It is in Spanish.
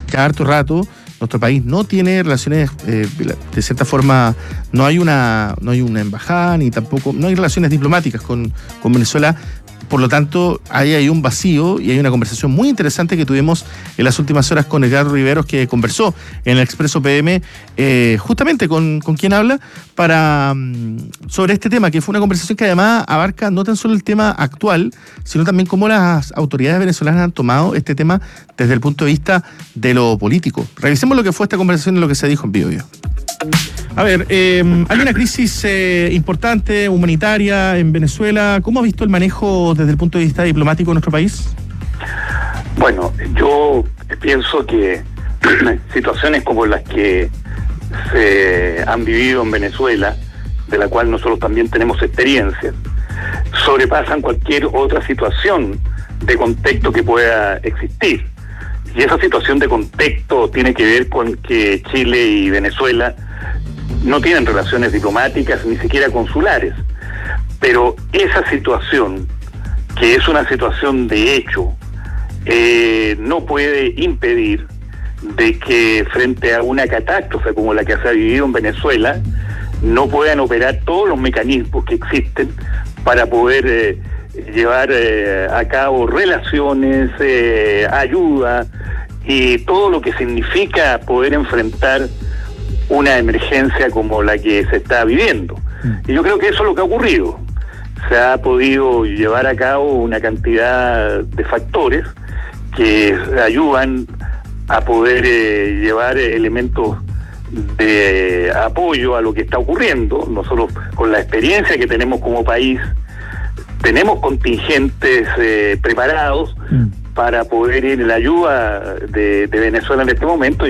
ya harto rato. Nuestro país no tiene relaciones, de cierta forma, no hay una embajada, ni tampoco, no hay relaciones diplomáticas con Venezuela. Por lo tanto, ahí hay un vacío y hay una conversación muy interesante que tuvimos en las últimas horas con Edgardo Riveros, que conversó en el Expreso PM, justamente con quien habla, sobre este tema, que fue una conversación que además abarca no tan solo el tema actual, sino también cómo las autoridades venezolanas han tomado este tema desde el punto de vista de lo político. Revisemos lo que fue esta conversación y lo que se dijo en Biobío. A ver, hay una crisis importante, humanitaria en Venezuela. ¿Cómo ha visto el manejo desde el punto de vista diplomático de nuestro país? Bueno, yo pienso que situaciones como las que se han vivido en Venezuela, de la cual nosotros también tenemos experiencia, sobrepasan cualquier otra situación de contexto que pueda existir. Y esa situación de contexto tiene que ver con que Chile y Venezuela no tienen relaciones diplomáticas, ni siquiera consulares. Pero esa situación, que es una situación de hecho, no puede impedir de que frente a una catástrofe como la que se ha vivido en Venezuela, no puedan operar todos los mecanismos que existen para poder llevar a cabo relaciones, ayuda y todo lo que significa poder enfrentar una emergencia como la que se está viviendo. Y yo creo que eso es lo que ha ocurrido. Se ha podido llevar a cabo una cantidad de factores que ayudan a poder llevar elementos de apoyo a lo que está ocurriendo. Nosotros, con la experiencia que tenemos como país, tenemos contingentes preparados para poder ir en la ayuda de Venezuela en este momento.